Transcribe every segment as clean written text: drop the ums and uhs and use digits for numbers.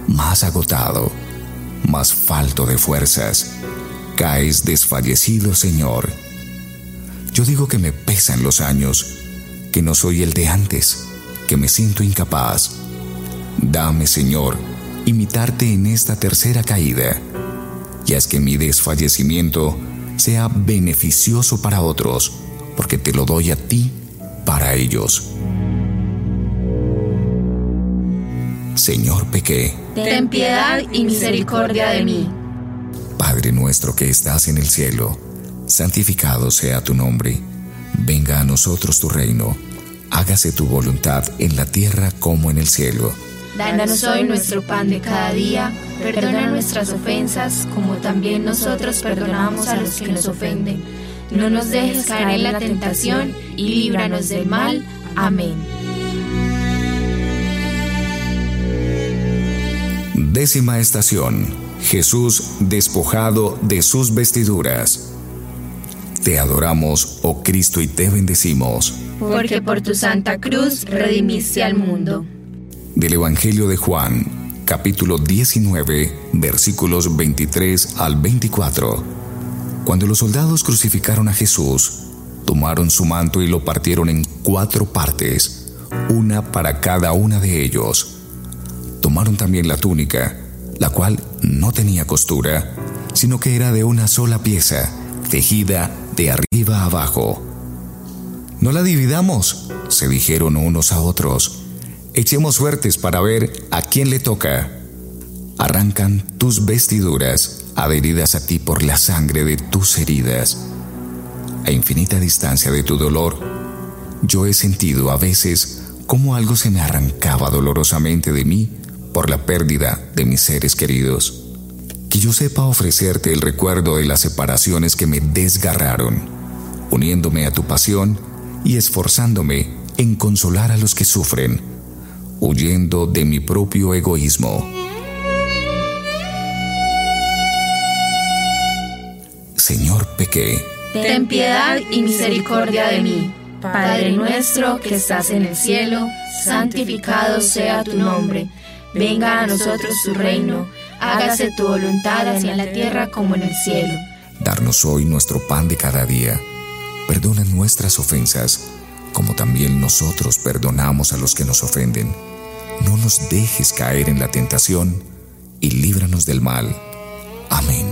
más agotado, más falto de fuerzas. Caes desfallecido, Señor. Yo digo que me pesan los años, que no soy el de antes, que me siento incapaz. Dame, Señor, imitarte en esta tercera caída, y haz que mi desfallecimiento sea beneficioso para otros, porque te lo doy a ti para ellos. Señor, pequé. Ten piedad y misericordia de mí. Padre nuestro que estás en el cielo, santificado sea tu nombre. Venga a nosotros tu reino. Hágase tu voluntad en la tierra como en el cielo. Danos hoy nuestro pan de cada día. Perdona nuestras ofensas, como también nosotros perdonamos a los que nos ofenden. No nos dejes caer en la tentación y líbranos del mal. Amén. 10ª estación. Jesús despojado de sus vestiduras. Te adoramos, oh Cristo, y te bendecimos. Porque por tu santa cruz redimiste al mundo. Del Evangelio de Juan, capítulo 19, versículos 23 al 24. Cuando los soldados crucificaron a Jesús, tomaron su manto y lo partieron en 4 partes, una para cada una de ellos. Tomaron también la túnica, la cual no tenía costura, sino que era de una sola pieza, tejida de arriba a abajo. «No la dividamos», se dijeron unos a otros. «Echemos suertes para ver a quién le toca». Arrancan tus vestiduras, adheridas a ti por la sangre de tus heridas. A infinita distancia de tu dolor, yo he sentido a veces cómo algo se me arrancaba dolorosamente de mí por la pérdida de mis seres queridos. Que yo sepa ofrecerte el recuerdo de las separaciones que me desgarraron, uniéndome a tu pasión y esforzándome en consolar a los que sufren, huyendo de mi propio egoísmo. Señor, pequé. Ten piedad y misericordia de mí. Padre nuestro que estás en el cielo, santificado sea tu nombre. Venga a nosotros tu reino. Hágase tu voluntad así en la tierra como en el cielo. Darnos hoy nuestro pan de cada día. Perdona nuestras ofensas, como también nosotros perdonamos a los que nos ofenden. No nos dejes caer en la tentación y líbranos del mal. Amén.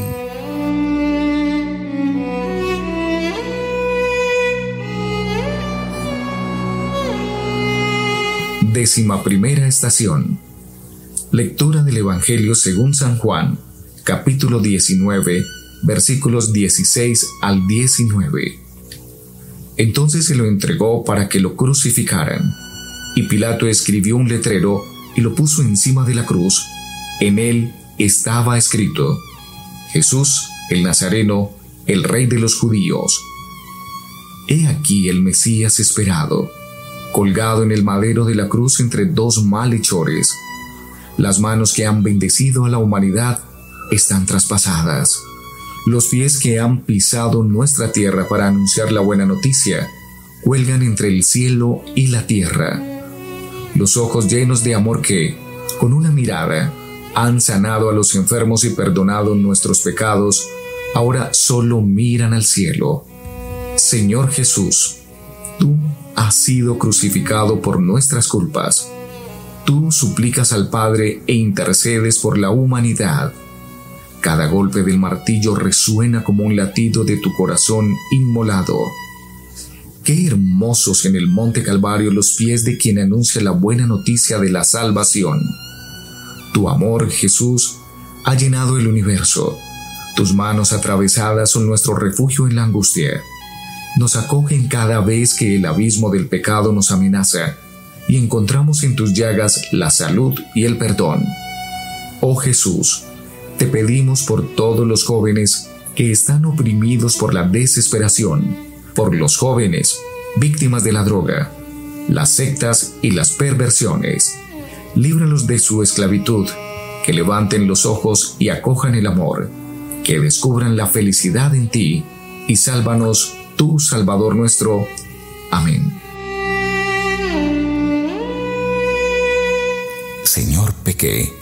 Décima primera estación. Lectura del Evangelio según San Juan, capítulo 19, versículos 16 al 19. Entonces se lo entregó para que lo crucificaran, y Pilato escribió un letrero y lo puso encima de la cruz. En él estaba escrito: Jesús, el Nazareno, el Rey de los Judíos. He aquí el Mesías esperado, colgado en el madero de la cruz entre 2 malhechores. Las manos que han bendecido a la humanidad están traspasadas. Los pies que han pisado nuestra tierra para anunciar la buena noticia cuelgan entre el cielo y la tierra. Los ojos llenos de amor que, con una mirada, han sanado a los enfermos y perdonado nuestros pecados, ahora solo miran al cielo. Señor Jesús, tú has sido crucificado por nuestras culpas. Tú suplicas al Padre e intercedes por la humanidad. Cada golpe del martillo resuena como un latido de tu corazón inmolado. Qué hermosos en el monte Calvario los pies de quien anuncia la buena noticia de la salvación. Tu amor, Jesús, ha llenado el universo. Tus manos atravesadas son nuestro refugio en la angustia. Nos acogen cada vez que el abismo del pecado nos amenaza, y encontramos en tus llagas la salud y el perdón. Oh Jesús, te pedimos por todos los jóvenes que están oprimidos por la desesperación, por los jóvenes víctimas de la droga, las sectas y las perversiones. Líbralos de su esclavitud, que levanten los ojos y acojan el amor, que descubran la felicidad en ti, y sálvanos, tú Salvador nuestro. Amén. Señor, pequé.